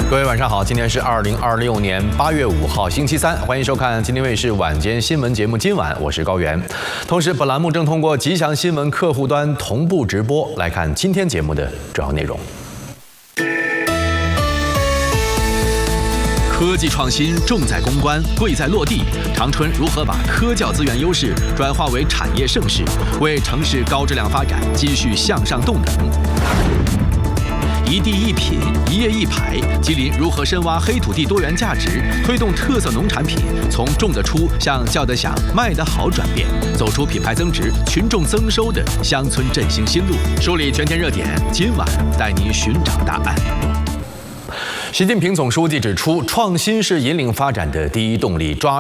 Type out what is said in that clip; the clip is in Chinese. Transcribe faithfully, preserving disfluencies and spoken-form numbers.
各位晚上好，今天是二零二六年八月五号星期三，欢迎收看今天卫视晚间新闻节目。今晚我是高原，同时本栏目正通过吉祥新闻客户端同步直播。来看今天节目的主要内容。 科技创新重在攻关，贵在落地。长春如何把科教资源优势转化为产业盛世，为城市高质量发展积蓄向上动能？一地一品，一业一牌，吉林如何深挖黑土地多元价值，推动特色农产品从种得出向叫得响、卖得好转变，走出品牌增值、群众增收的乡村振兴新路？梳理全天热点，今晚带您寻找答案。 习近平总书记指出，创新是引领发展的第一动力，抓